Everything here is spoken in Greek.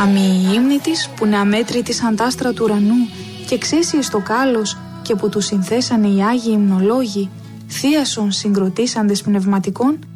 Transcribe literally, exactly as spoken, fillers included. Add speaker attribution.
Speaker 1: Αμοι οι ύμνοι της που είναι αμέτρητοι σαν τ' άστρα του ουρανού και ξέσιοι στο κάλος και που του συνθέσανε οι Άγιοι Υμνολόγοι, θείασον συγκροτήσαντες πνευματικών,